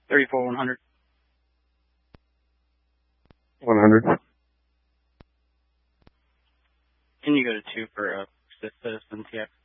34 100. 100. Can you go to 2 for citizens? Yeah.